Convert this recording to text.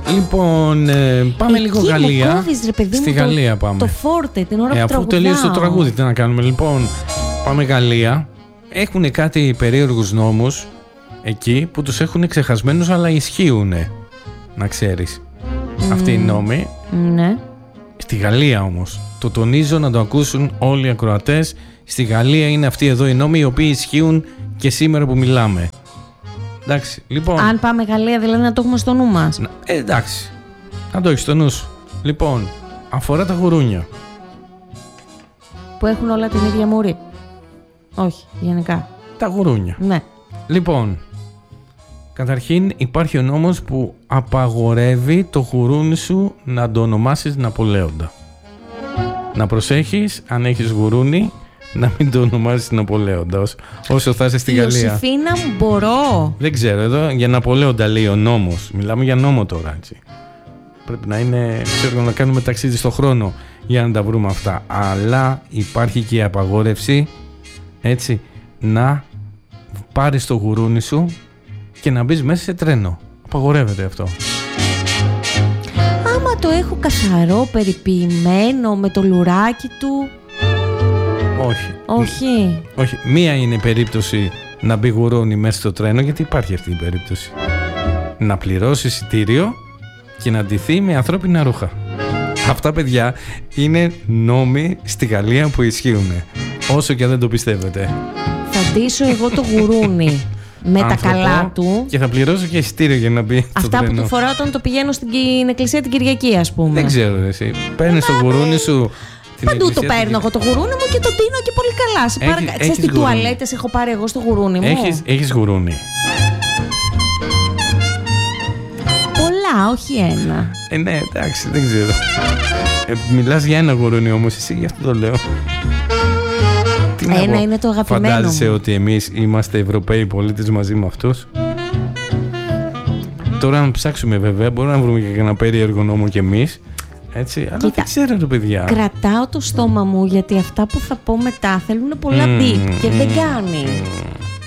Λοιπόν, πάμε λίγο Γαλλία. Κόβεις, ρε παιδί στη μου, Γαλλία πάμε. Το φόρτε, την ώρα που τραγουδάω. Αφού τελείωσε το τραγούδι, τι να κάνουμε. Λοιπόν, πάμε Γαλλία. Έχουν κάτι περίεργους νόμους εκεί που τους έχουν ξεχασμένους, αλλά ισχύουν. Να ξέρεις. Αυτοί οι νόμοι. Ναι. Στη Γαλλία όμως. Το τονίζω να το ακούσουν όλοι οι ακροατές. Στη Γαλλία είναι αυτοί εδώ οι νόμοι οι οποίοι ισχύουν και σήμερα που μιλάμε. Εντάξει, λοιπόν. Αν πάμε Γαλλία, δηλαδή να το έχουμε στο νου μας. Εντάξει. Να το έχεις στο νου σου. Λοιπόν, αφορά τα γουρούνια. Που έχουν όλα την ίδια μουρή. Όχι, γενικά. Τα γουρούνια. Ναι. Λοιπόν, καταρχήν υπάρχει ο νόμος που απαγορεύει το γουρούνι σου να το ονομάσεις Ναπολέοντα. Να προσέχεις, αν έχεις γουρούνι, να μην το ονομάσεις Ναπολέοντα όσο θα είσαι στη Γαλλία. Ιωσήφινα μου, μπορώ. Δεν ξέρω, εδώ για Ναπολέοντα λέει ο νόμος. Μιλάμε για νόμο τώρα, έτσι. Πρέπει να είναι, ξέρω, να κάνουμε ταξίδι στο χρόνο για να τα βρούμε αυτά. Αλλά υπάρχει και η απαγόρευση, έτσι, να πάρεις το γουρούνι σου και να μπεις μέσα σε τρένο. Απαγορεύεται αυτό. Άμα το έχω καθαρό, περιποιημένο, με το λουράκι του. Όχι. Όχι. Μία είναι η περίπτωση να μπει γουρούνι μέσα στο τρένο, γιατί υπάρχει αυτή η περίπτωση. Να πληρώσει εισιτήριο και να ντυθεί με ανθρώπινα ρούχα. Αυτά, παιδιά, είναι νόμοι στη Γαλλία που ισχύουν. Όσο και αν δεν το πιστεύετε. Θα ντύσω εγώ το γουρούνι με τα καλά του. Και θα πληρώσω και εισιτήριο για να μπει στο αυτά τρένο. Που του φοράω όταν το πηγαίνω στην εκκλησία την Κυριακή, ας πούμε. Δεν ξέρω εσύ. Παίρνεις το γουρούνι σου. Παντού το παίρνω εγώ το γουρούνι μου και το ντύνω και πολύ καλά. Ξέρεις τι τουαλέτες έχω πάρει εγώ στο γουρούνι μου. Έχεις γουρούνι. Πολλά, όχι ένα. Ναι, εντάξει, δεν ξέρω. Μιλάς για ένα γουρούνι όμως εσύ, γι' αυτό το λέω. Ένα είναι το αγαπημένο. Φαντάζεσαι ότι εμείς είμαστε Ευρωπαίοι πολίτες μαζί με αυτούς. Τώρα να ψάξουμε βέβαια, μπορούμε να βρούμε και ένα περίεργο νόμο κι εμείς. Έτσι, αλλά κοίτα, δεν ξέρω το παιδιά. Κρατάω το στόμα μου γιατί αυτά που θα πω μετά θέλουν πολλά μπιπ και δεν κάνει.